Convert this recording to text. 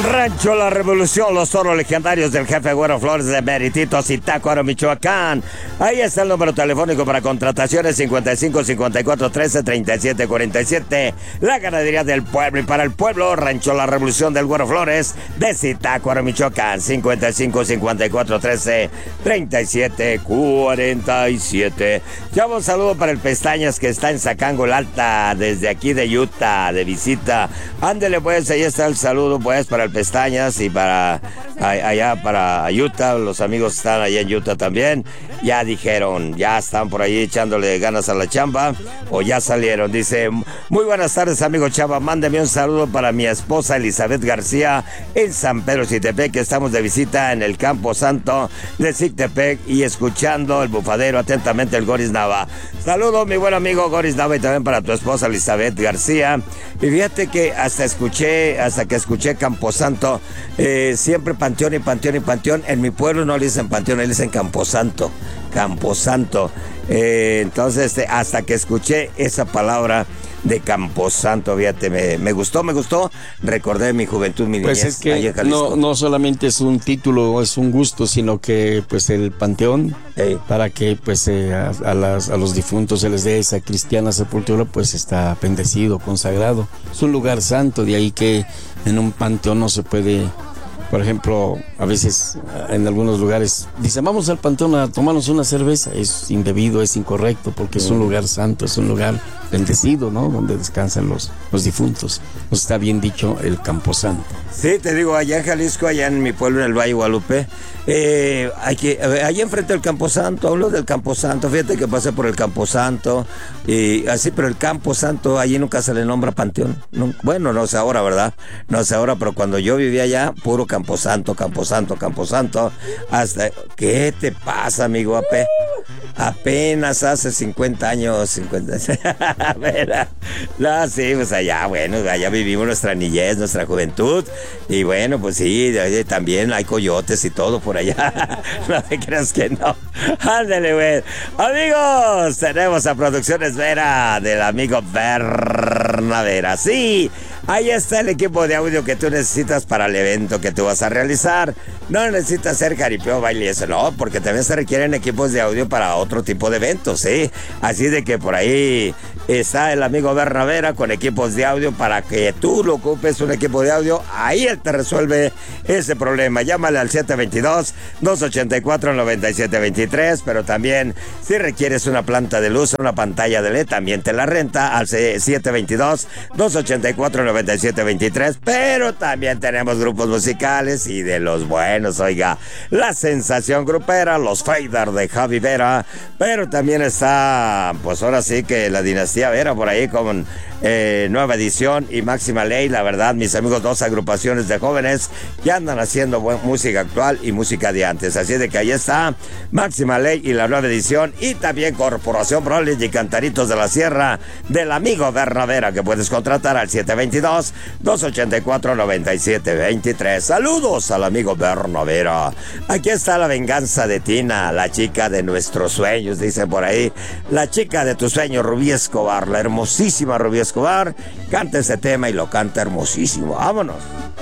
Rancho La Revolución, los toros legendarios del jefe Güero Flores de Meritito, Zitácuaro, Michoacán. Ahí está el número telefónico para contrataciones: 55 54 13 37 47. La ganadería del pueblo y para el pueblo, Rancho La Revolución del Güero Flores de Zitácuaro, Michoacán. 55 54 13 37 47. Ya un saludo para el Pestañas, que está en Zacango la Alta, desde aquí de Utah, de visita. Ándele pues, ahí está el saludo pues para el Pestañas y para allá para Utah. Los amigos están allá en Utah también. Ya dijeron, ya están por ahí echándole ganas a la chamba o ya salieron. Dice: muy buenas tardes, amigo Chava, mándeme un saludo para mi esposa Elizabeth García en San Pedro Zictepec, que estamos de visita en el Campo Santo de Zictepec y escuchando el bufadero atentamente, el Goris Nava. Saludo, mi buen amigo Goris Nava, y también para tu esposa Elizabeth García. Y fíjate que hasta que escuché Camposanto, siempre panteón y panteón y panteón. En mi pueblo no le dicen panteón, le dicen Camposanto. Camposanto. Entonces, hasta que escuché esa palabra de Camposanto, fíjate, me gustó, recordé mi juventud, mi niñez. Pues es que no solamente es un título, es un gusto, sino que pues el panteón, para que pues a los difuntos se les dé esa cristiana sepultura, pues está bendecido, consagrado. Es un lugar santo, de ahí que en un panteón no se puede. Por ejemplo, a veces en algunos lugares dicen: vamos al panteón a tomarnos una cerveza. Es indebido, es incorrecto, porque es un lugar santo, es un lugar bendecido, ¿no? Donde descansan los difuntos. Pues está bien dicho, el Camposanto. Sí, te digo, allá en Jalisco, allá en mi pueblo, en el Valle Guadalupe, allá enfrente del Camposanto, hablo del Camposanto, fíjate que pasé por el Camposanto, y así, pero el Camposanto, allí nunca se le nombra panteón. No, bueno, no sé ahora, ¿verdad? No sé ahora, pero cuando yo vivía allá, puro Camposanto, hasta... ¿Qué te pasa, amigo? Apenas hace 50 años, no, sí, pues allá, bueno, allá vivimos nuestra niñez, nuestra juventud, y bueno, pues sí, también hay coyotes y todo por allá. No te creas que no. Ándale, güey. Amigos, tenemos a Producciones Vera del amigo Bernavera. Sí, ahí está el equipo de audio que tú necesitas para el evento que tú vas a realizar. No necesitas hacer jaripeo, baile y eso, no, porque también se requieren equipos de audio para otro tipo de eventos, ¿sí? Así de que por ahí está el amigo Bernavera con equipos de audio para que tú lo ocupes, un equipo de audio. Ahí él te resuelve ese problema. Llámale al 722-284-9723, pero también si requieres una planta de luz, una pantalla de LED, también te la renta al 722-284-9723, pero también tenemos grupos musicales y de los buenos, oiga, La Sensación Grupera, los Fader de Javi Vera, pero también está, pues ahora sí que la Dinastía Vera por ahí con Nueva Edición y Máxima Ley. La verdad, mis amigos, dos agrupaciones de jóvenes que andan haciendo música actual y música de antes, así de que ahí está Máxima Ley y la Nueva Edición, y también Corporación Brolis y Cantaritos de la Sierra del amigo Bernavera, que puedes contratar al 722-284-9723. Saludos al amigo Bernavera. Aquí está la venganza de Tina, la chica de nuestros sueños, dice por ahí, la chica de tus sueños, Rubí Escobar, la hermosísima Rubí Escobar. Canta ese tema y lo canta hermosísimo. Vámonos.